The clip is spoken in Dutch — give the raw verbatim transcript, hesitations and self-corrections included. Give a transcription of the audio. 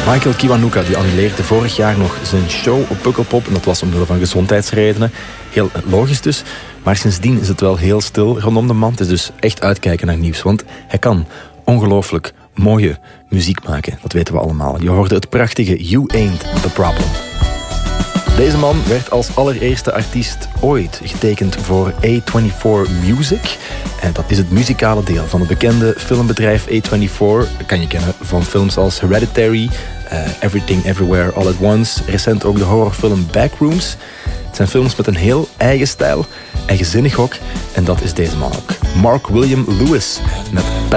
Michael Kiwanuka die annuleerde vorig jaar nog zijn show op Pukkelpop. En dat was omwille van gezondheidsredenen. Heel logisch dus. Maar sindsdien is het wel heel stil rondom de man. Het is dus echt uitkijken naar nieuws. Want hij kan ongelooflijk mooie muziek maken. Dat weten we allemaal. Je hoorde het prachtige You Ain't The Problem. Deze man werd als allereerste artiest ooit getekend voor A vierentwintig Music. En dat is het muzikale deel van het bekende filmbedrijf A vierentwintig. Dat kan je kennen van films als Hereditary, uh, Everything Everywhere All At Once. Recent ook de horrorfilm Backrooms. Het zijn films met een heel eigen stijl, eigenzinnig ook. En dat is deze man ook. Mark William Lewis met